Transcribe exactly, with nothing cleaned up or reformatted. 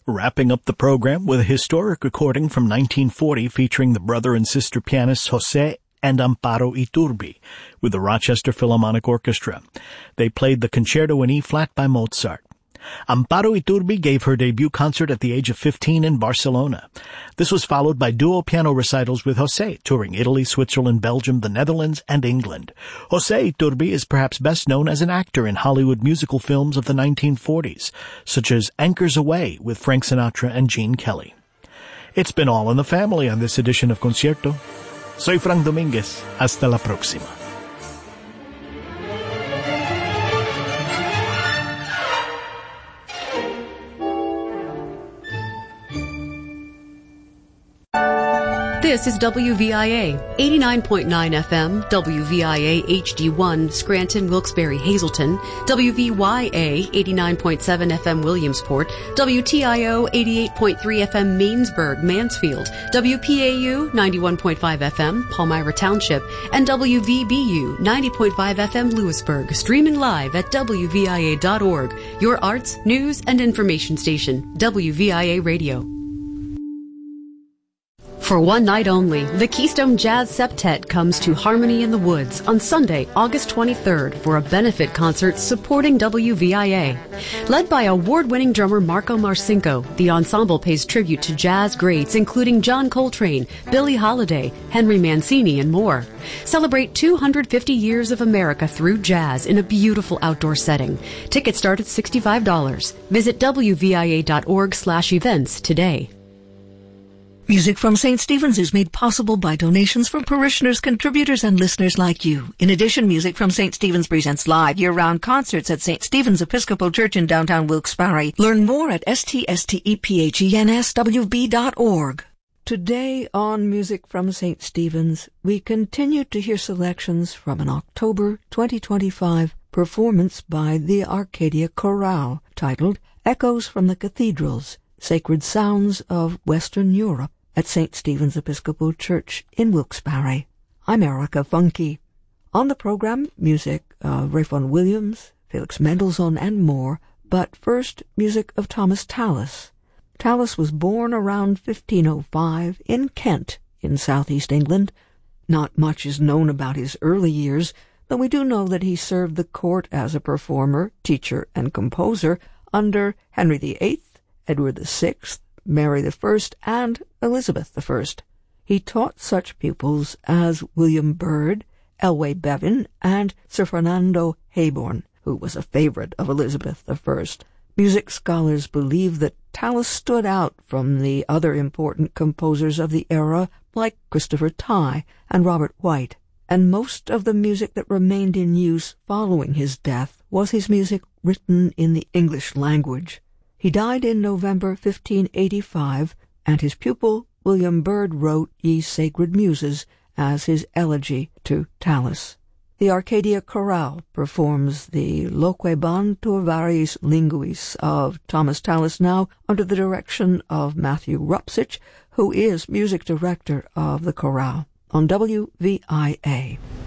Wrapping up the program with a historic recording from nineteen forty featuring the brother and sister pianists Jose and Amparo Iturbi with the Rochester Philharmonic Orchestra. They played the Concerto in E-flat by Mozart. Amparo Iturbi gave her debut concert at the age of fifteen in Barcelona. This was followed by duo piano recitals with Jose, touring Italy, Switzerland, Belgium, the Netherlands, and England. Jose Iturbi is perhaps best known as an actor in Hollywood musical films of the nineteen forties, such as Anchors Aweigh with Frank Sinatra and Gene Kelly. It's been all in the family on this edition of Concierto. Soy Frank Dominguez. Hasta la próxima. This is W V I A, eighty-nine point nine F M, W V I A H D one, Scranton, Wilkes-Barre, Hazleton, W V Y A, eighty-nine point seven F M, Williamsport, W T I O, eighty-eight point three F M, Mainsburg, Mansfield, W P A U, ninety-one point five F M, Palmyra Township, and W V B U, ninety point five F M, Lewisburg, streaming live at W V I A dot org, your arts, news, and information station, W V I A Radio. For one night only, the Keystone Jazz Septet comes to Harmony in the Woods on Sunday, August twenty-third for a benefit concert supporting W V I A. Led by award-winning drummer Marco Marcinko, the ensemble pays tribute to jazz greats including John Coltrane, Billie Holiday, Henry Mancini, and more. Celebrate two hundred fifty years of America through jazz in a beautiful outdoor setting. Tickets start at sixty-five dollars. Visit W V I A dot org slash events today. Music from Saint Stephen's is made possible by donations from parishioners, contributors, and listeners like you. In addition, Music from Saint Stephen's presents live year-round concerts at Saint Stephen's Episcopal Church in downtown Wilkes-Barre. Learn more at S T S T E P H E N S W B dot org. Today on Music from Saint Stephen's, we continue to hear selections from an October twenty twenty-five performance by the Arcadia Chorale titled Echoes from the Cathedrals, Sacred Sounds of Western Europe, at Saint Stephen's Episcopal Church in Wilkes-Barre. I'm Erica Funke. On the program, music of Ralph Vaughan Williams, Felix Mendelssohn, and more, but first, music of Thomas Tallis. Tallis was born around fifteen oh five in Kent, in southeast England. Not much is known about his early years, though we do know that he served the court as a performer, teacher, and composer under Henry the Eighth, Edward the Sixth, Mary the First, and Elizabeth the First. He taught such pupils as William Byrd, Elway Bevan, and Sir Fernando Heyborn, who was a favorite of Elizabeth the First. Music scholars believe that Tallis stood out from the other important composers of the era like Christopher Tye and Robert White, and most of the music that remained in use following his death was his music written in the English language. He died in November fifteen eighty-five, and his pupil William Byrd wrote Ye Sacred Muses as his elegy to Tallis. The Arcadia Chorale performs the Loquebantur variis linguis of Thomas Tallis, now under the direction of Matthew Rupsich, who is music director of the chorale, on W V I A.